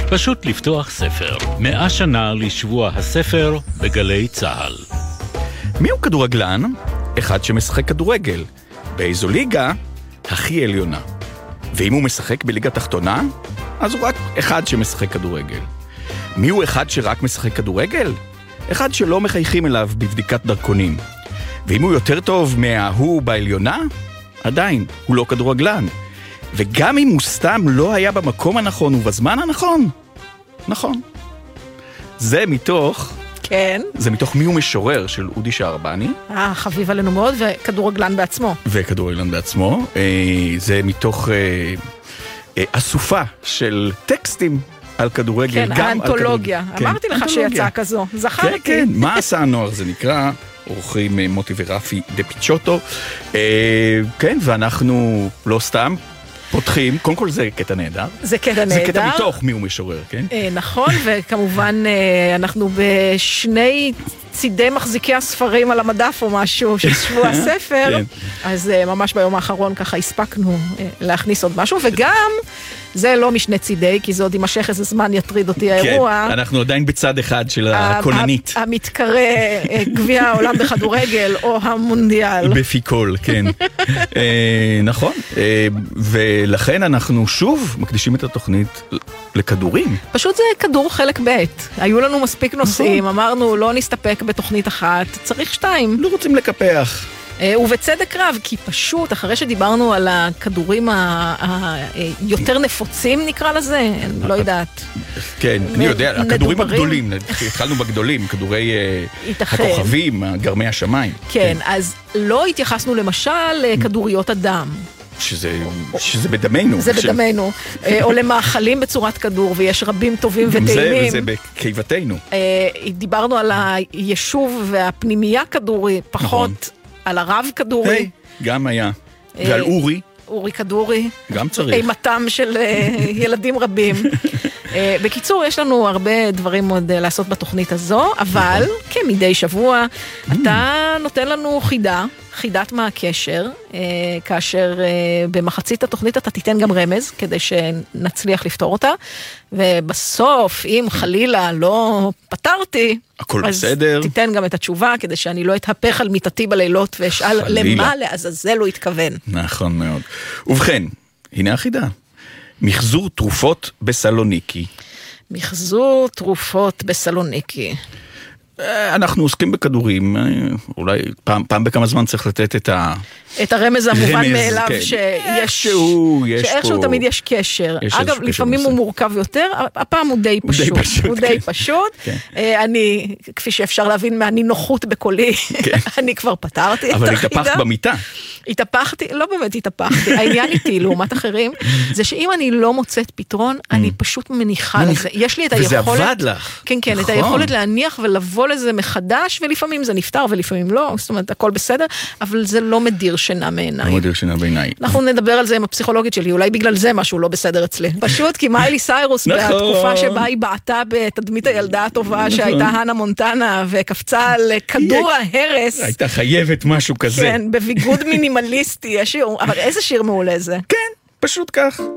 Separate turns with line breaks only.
פשוט לפתוח ספר. 100 שנה לשבוע הספר בגלי צהל.
מי הוא כדורגלן? אחד שמשחק כדורגל. באיזו ליגה? הכי עליונה. ואם הוא משחק בליגה תחתונה? אז הוא רק אחד שמשחק כדורגל. מי הוא אחד שרק משחק כדורגל? אחד שלא מחייכים אליו בבדיקת דרכונים. ואם הוא יותר טוב מההוא בעליונה? עדיין, הוא לא כדורגלן. וגם אם הוא סתם לא היה במקום הנכון ובזמן הנכון, נכון. זה מתוך...
כן.
זה מתוך מי הוא משורר של אודי שערבני.
חביב עלינו מאוד, וכדורגלן בעצמו.
וכדורגלן בעצמו. זה מתוך אסופה של טקסטים על כדורגל.
כן, האנתולוגיה. אמרתי לך שיצאה כזו. זכרתי.
כן, מה עשה הנוער? זה נקרא... אורחים מוטי ורפי דה פיצ'וטו. כן, ואנחנו לא סתם פותחים, קודם כל זה קטע נהדר.
זה קטע נהדר.
זה קטע מתוך מי הוא משורר, כן?
נכון, וכמובן אנחנו בשני צידי מחזיקי הספרים על המדף או משהו של שבוע הספר, אז ממש ביום האחרון ככה הספקנו להכניס עוד משהו, וגם זה לא משני צידי, כי זה עוד יימשך איזה זמן יטריד אותי האירוע.
כן, אנחנו עדיין בצד אחד של הקולנית.
המתקרא גביע העולם בכדורגל או המונדיאל.
בפיקול, כן. נכון, ולכן אנחנו שוב מקדישים את התוכנית לכדורים.
פשוט זה כדור חלק ב'. היו לנו מספיק נושאים, אמרנו לא נסתפק בתוכנית אחת, צריך 2.
לא רוצים לקפח.
ובצדק רב, כי פשוט, אחרי שדיברנו על הכדורים היותר נפוצים, נקרא לזה, לא יודעת.
כן, אני יודע, הכדורים הגדולים, התחלנו בגדולים, כדורי הכוכבים, גרמי השמיים.
כן, אז לא התייחסנו למשל לכדוריות אדם.
שזה בדמנו.
זה בדמנו. או למאכלים בצורת כדור, ויש רבים טובים וטעימים.
וזה בקיבתנו.
דיברנו על היישוב והפנימייה כדורי, פחות על הרב כדורי.
גם היה. ועל אורי.
אורי כדורי.
גם צריך.
אימתם של ילדים רבים. בקיצור, יש לנו הרבה דברים עוד לעשות בתוכנית הזו, אבל כמדי שבוע, אתה נותן לנו חידת מה הקשר, כאשר במחצית התוכנית אתה תיתן גם רמז, כדי שנצליח לפתור אותה, ובסוף, אם חלילה לא פתרתי,
הכל בסדר.
אז תיתן גם את התשובה, כדי שאני לא אתהפך על מיטתי בלילות, ואשאל למה לעזאזל הוא התכוון.
נכון מאוד. ובכן, הנה החידה. מחזור תרופות בסלוניקי.
מחזור תרופות בסלוניקי.
אנחנו עוסקים בכדורים, אולי פעם בכמה זמן צריך לתת
את הרמז המובן מאליו שיש, שאיכשהו תמיד יש קשר. אגב, לפעמים הוא מורכב יותר, הפעם הוא די פשוט. הוא די פשוט. אני, כפי שאפשר להבין מהנינוחות בקולי, אני כבר פתרתי את החידה.
אבל התהפכת במיטה.
התהפכתי, לא באמת התהפכתי. העניין איתי, לעומת אחרים, זה שאם אני לא מוצאת פתרון, אני פשוט מניחה לזה. יש לי את היכולת...
וזה עבד לך.
כן, כן, את היכולת להניח ולבוא לזה מחדש, ולפעמים זה נפטר ולפעמים לא, זאת אומרת, הכל בסדר, אבל זה לא מדיר שינה מעיניי.
לא מדיר שינה בעיניי.
אנחנו נדבר על זה עם הפסיכולוגית שלי, אולי בגלל זה משהו לא בסדר אצלי. פשוט כי מיילי סיירוס, בתקופה שבה היא בעטה בתדמית הילדה הטובה שהייתה הנה מונטנה, וקפצה על כדור ההרס.
הייתה חייבת משהו כזה.
כן, בביגוד מינימליסטי, אבל איזה שיר מעולה זה.
כן, פשוט כך.